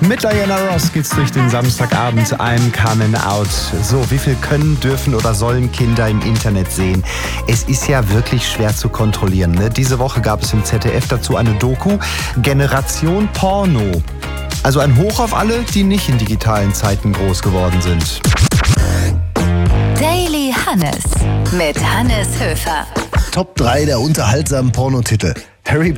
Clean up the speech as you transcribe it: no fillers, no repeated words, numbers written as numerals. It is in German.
Mit Diana Ross geht's durch den Samstagabend. I'm coming out. So, wie viel können, dürfen oder sollen Kinder im Internet sehen? Es ist ja wirklich schwer zu kontrollieren, ne? Diese Woche gab es im ZDF dazu eine Doku, Generation Porno. Also ein Hoch auf alle, die nicht in digitalen Zeiten groß geworden sind. Daily Hannes mit Hannes Höfer. Top 3 der unterhaltsamen Pornotitel. Harry